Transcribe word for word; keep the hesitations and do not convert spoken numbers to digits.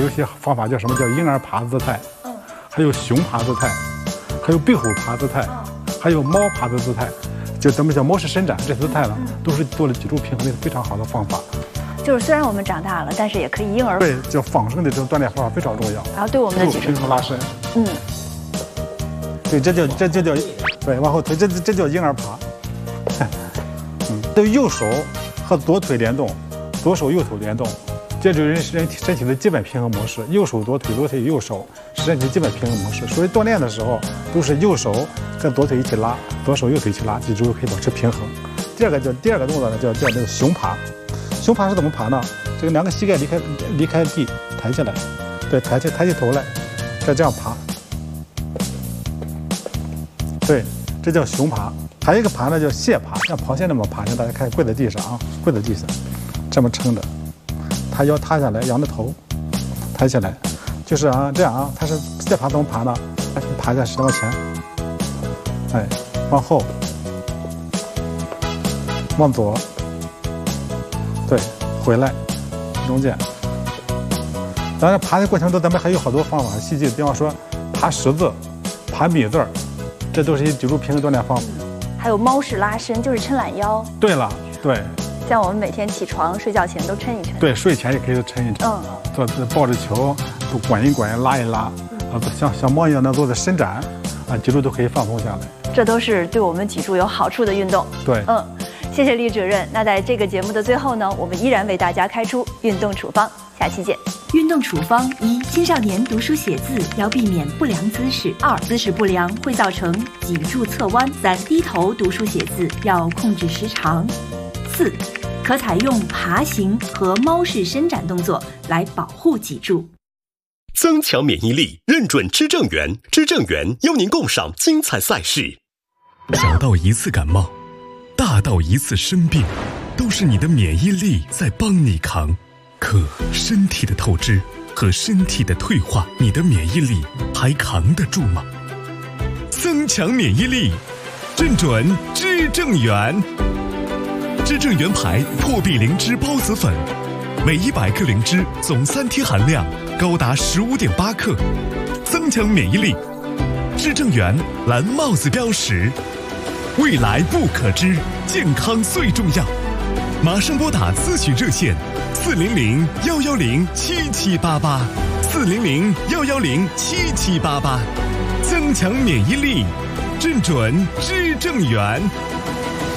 一些方法叫什么叫婴儿爬姿态，还有熊爬姿态，还有壁虎爬姿态，还有猫爬的姿态，就咱们叫猫式伸展，这姿态呢都是做了脊柱平衡的非常好的方法。 就是虽然我们长大了，但是也可以婴儿对，叫仿生的这种锻炼方法非常重要。 然后对我们的脊柱平衡拉伸， 嗯， 对，这叫这这叫对，往后推，这这叫婴儿爬。嗯，对，右手和左腿联动，左手右手联动，这就是人人体身体的基本平衡模式。右手左腿，左腿右手是身体基本平衡模式。所以锻炼的时候都是右手跟左腿一起拉，左手右腿一起拉，脊柱可以保持平衡。第二个叫第二个动作呢，叫叫那个熊爬。熊爬是怎么爬呢？这个两个膝盖离开离开地，抬起来，对，抬起抬起头来，再这样爬。对，这叫熊爬。还有一个爬呢，叫蟹爬，像螃蟹那么爬。让大家看，跪在地上啊，跪在地上，这么撑着，抬腰塌下来，仰着头，抬起来，就是啊，这样啊。它是蟹爬怎么爬呢？爬下往前，哎，往后，往左。对，回来，中间。当然，爬的过程中，咱们还有好多方法细节，比方说爬十字、爬米字儿，这都是一些脊柱平衡锻炼方法。 还有猫式拉伸，就是抻懒腰。 对了，对。 像我们每天起床、睡觉前都抻一抻。 对，睡前也可以抻一抻。嗯。做抱着球，都滚一滚，拉一拉，啊，像像猫一样能做的伸展，啊，脊柱都可以放松下来。 这都是对我们脊柱有好处的运动。 对。 嗯。谢谢厉主任。那在这个节目的最后呢，我们依然为大家开出运动处方，下期见。 运动处方：一、青少年读书写字要避免不良姿势；二、姿势不良会造成脊柱侧弯；三、低头读书写字要控制时长；四、可采用爬行和猫式伸展动作来保护脊柱。 增强免疫力，认准知正源，知正源邀您共赏精彩赛事。 小到一次感冒，大到一次生病，都是你的免疫力在帮你扛。可身体的透支和身体的退化，你的免疫力还扛得住吗？增强免疫力，认准知正源。知正源牌破壁灵芝孢子粉，每一百克灵芝总三天含量高达十五点八克，增强免疫力。知正源蓝帽子标识。未来不可知，健康最重要。马上拨打咨询热线四零零幺幺零七七八八，四零零幺幺零七七八八，增强免疫力，认准知正源。